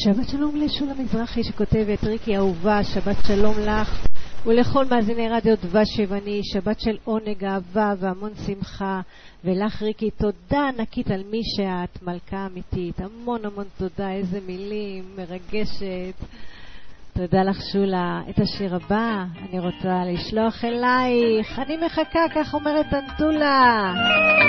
שבת שלום לשולה מזרחי שכותבת, ריקי אהובה, שבת שלום לך ולכל מאזיני רדיו דבש יווני, שבת של עונג, אהבה והמון שמחה. ולך ריקי, תודה ענקית על מי שאת, מלכה אמיתית. המון המון תודה, איזה מילים, מרגשת. תודה לך שולה. את השיר הבא אני רוצה לשלוח אלייך, אני מחכה, כך אומרת אנטולה.